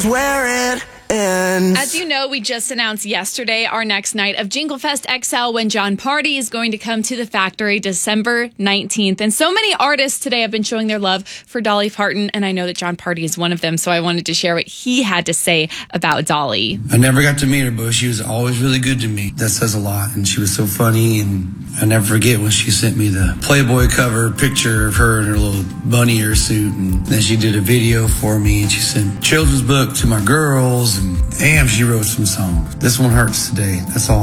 Where it ends. As you know, we just announced yesterday our next night of Jingle Fest XL when Jon Pardi is going to come to the factory December 19th. And so many artists today have been showing their love for Dolly Parton, and I know that Jon Pardi is one of them, so I wanted to share what he had to say about Dolly. I never got to meet her, but she was always really good to me. That says a lot, and she was so funny, and I never forget when she sent me the Playboy cover picture of her in her little bunny ear suit, and then she did a video for me, and she sent children's book to my girls, and damn, she wrote some songs. This one hurts today. That's all